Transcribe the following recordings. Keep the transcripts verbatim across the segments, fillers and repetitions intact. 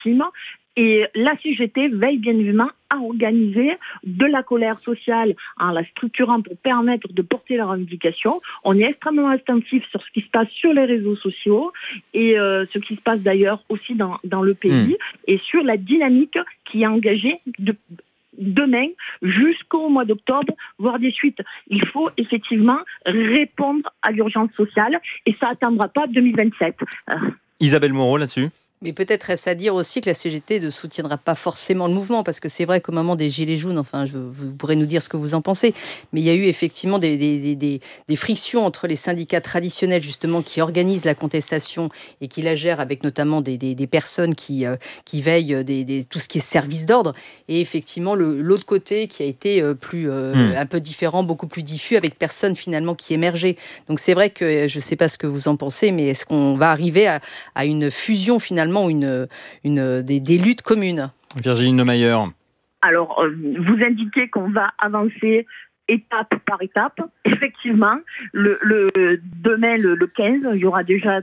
victimes. Et la C G T veille bien évidemment à organiser de la colère sociale en la structurant pour permettre de porter la revendication. On est extrêmement attentif sur ce qui se passe sur les réseaux sociaux et euh, ce qui se passe d'ailleurs aussi dans, dans le pays mmh. et sur la dynamique qui est engagée de, demain jusqu'au mois d'octobre, voire des suites. Il faut effectivement répondre à l'urgence sociale et ça n'attendra pas deux mille vingt-sept. Euh. Isabelle Moreau là-dessus. Mais peut-être est-ce à dire aussi que la C G T ne soutiendra pas forcément le mouvement, parce que c'est vrai qu'au moment des Gilets jaunes, enfin, je, vous pourrez nous dire ce que vous en pensez, mais il y a eu effectivement des, des, des, des frictions entre les syndicats traditionnels, justement, qui organisent la contestation et qui la gèrent avec notamment des, des, des personnes qui, euh, qui veillent des, des, tout ce qui est service d'ordre, et effectivement le, l'autre côté qui a été euh, plus, euh, mmh. un peu différent, beaucoup plus diffus, avec personnes finalement qui émergeaient. Donc c'est vrai que je ne sais pas ce que vous en pensez, mais est-ce qu'on va arriver à, à une fusion finalement Une, une, des, des luttes communes? Virginie Neumayer. Alors, euh, vous indiquez qu'on va avancer étape par étape. Effectivement, le, le, demain, le, le quinze, il y aura déjà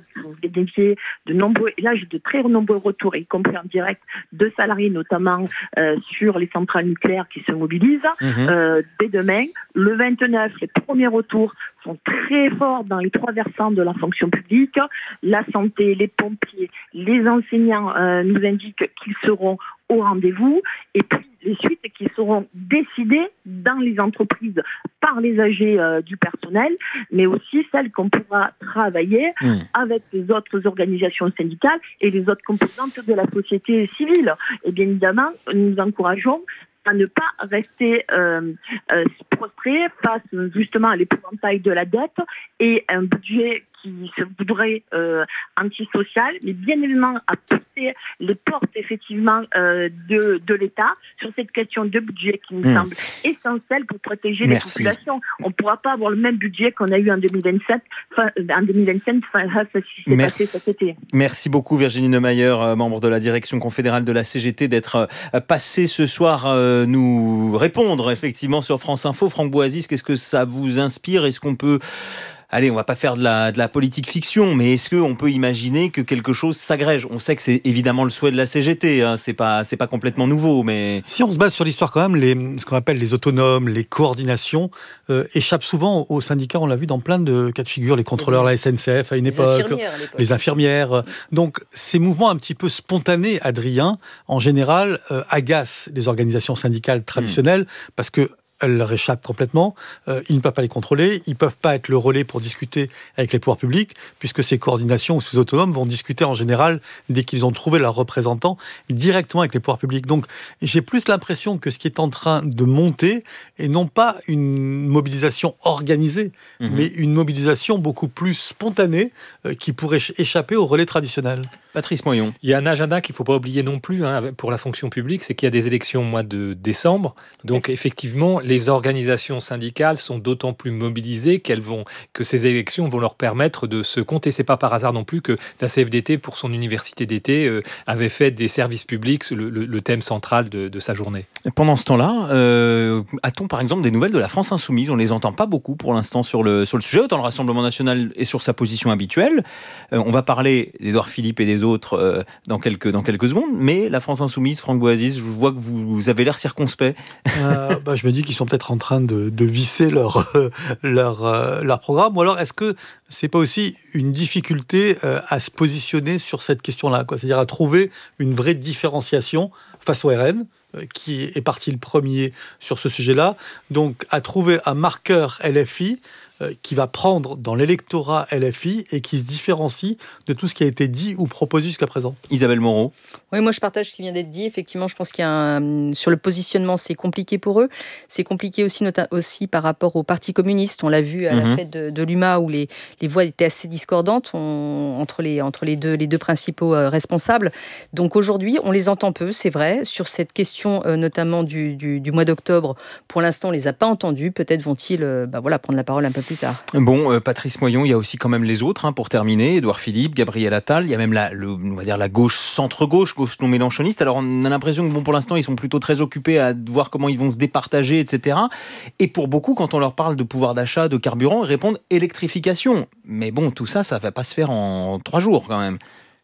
de nombreux, là j'ai de très nombreux retours, y compris en direct, de salariés, notamment euh, sur les centrales nucléaires qui se mobilisent. Mmh. Euh, dès demain, le vingt-neuf, les premiers retours sont très forts dans les trois versants de la fonction publique. La santé, les pompiers, les enseignants euh, nous indiquent qu'ils seront au rendez-vous. Et puis, les suites qui seront décidées dans les entreprises par les A G euh, du personnel, mais aussi celles qu'on pourra travailler mmh. avec les autres organisations syndicales et les autres composantes de la société civile. Et bien évidemment, nous encourageons à ne pas rester euh, euh, prostré face justement à l'épouvantail de la dette et un budget qui se voudrait euh, antisocial, mais bien évidemment à pousser les portes effectivement euh, de, de l'État sur cette question de budget qui nous mmh. semble essentielle pour protéger Merci. les populations. On ne pourra pas avoir le même budget qu'on a eu en deux mille vingt-sept, fin, en deux mille vingt-cinq, face à ce qui s'est Merci. passé cet été. Merci beaucoup Virginie Neumayer, membre de la direction confédérale de la C G T, d'être passée ce soir euh, nous répondre effectivement sur France Info. Franck Boisys, qu'est-ce que ça vous inspire? Est-ce qu'on peut... Allez, on va pas faire de la, de la politique fiction, mais est-ce qu'on peut imaginer que quelque chose s'agrège? On sait que c'est évidemment le souhait de la C G T, hein, c'est pas, c'est pas complètement nouveau, mais... Si on se base sur l'histoire quand même, les, ce qu'on appelle les autonomes, les coordinations, euh, échappent souvent aux syndicats, on l'a vu dans plein de cas de figure, les contrôleurs, la S N C F à une les époque, infirmières à les infirmières. Donc ces mouvements un petit peu spontanés, Adrien, en général, euh, agacent les organisations syndicales traditionnelles, mmh. parce que elles leur échappent complètement, euh, ils ne peuvent pas les contrôler, ils ne peuvent pas être le relais pour discuter avec les pouvoirs publics, puisque ces coordinations ou ces autonomes vont discuter en général, dès qu'ils ont trouvé leurs représentants, directement avec les pouvoirs publics. Donc j'ai plus l'impression que ce qui est en train de monter est non pas une mobilisation organisée, mmh. mais une mobilisation beaucoup plus spontanée euh, qui pourrait échapper au relais traditionnel. Patrice Moyon. Il y a un agenda qu'il ne faut pas oublier non plus hein, pour la fonction publique, c'est qu'il y a des élections au mois de décembre. Donc effectivement, les organisations syndicales sont d'autant plus mobilisées qu'elles vont, que ces élections vont leur permettre de se compter. C'est pas par hasard non plus que la C F D T, pour son université d'été, euh, avait fait des services publics le, le, le thème central de, de sa journée. Pendant ce temps-là, euh, a-t-on par exemple des nouvelles de la France Insoumise? On ne les entend pas beaucoup pour l'instant sur le, sur le sujet. Autant le Rassemblement National est sur sa position habituelle. Euh, on va parler d'Édouard Philippe et des autres euh, dans, quelques, dans quelques secondes. Mais la France Insoumise, Franck Boisys, je vois que vous, vous avez l'air circonspect. Euh, bah, je me dis qu'ils sont peut-être en train de, de visser leur, euh, leur, euh, leur programme. Ou alors, est-ce que c'est pas aussi une difficulté euh, à se positionner sur cette question-là, quoi? C'est-à-dire à trouver une vraie différenciation face au R N, euh, qui est parti le premier sur ce sujet-là. Donc, à trouver un marqueur L F I euh, qui va prendre dans l'électorat L F I et qui se différencie de tout ce qui a été dit ou proposé jusqu'à présent. Isabelle Moreau. Oui, moi je partage ce qui vient d'être dit. Effectivement, je pense qu'il y a un... sur le positionnement, c'est compliqué pour eux. C'est compliqué aussi, nota... aussi par rapport au Parti communiste. On l'a vu à mmh. la fête de, de l'U M A où les, les voix étaient assez discordantes on... entre, les, entre les, deux, les deux principaux euh, responsables. Donc aujourd'hui, on les entend peu, c'est vrai. Sur cette question euh, notamment du, du, du mois d'octobre, pour l'instant, on ne les a pas entendus. Peut-être vont-ils euh, bah voilà, prendre la parole un peu plus tard. Bon, euh, Patrice Moyon, il y a aussi quand même les autres, hein, pour terminer. Édouard Philippe, Gabriel Attal, il y a même la, le, on va dire la gauche centre-gauche, gauche non mélenchoniste. Alors on a l'impression que bon, pour l'instant, ils sont plutôt très occupés à voir comment ils vont se départager, et cetera. Et pour beaucoup, quand on leur parle de pouvoir d'achat, de carburant, ils répondent électrification. Mais bon, tout ça, ça ne va pas se faire en trois jours quand même.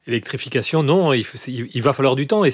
Électrification, non, il, faut- il- il va falloir du temps. Et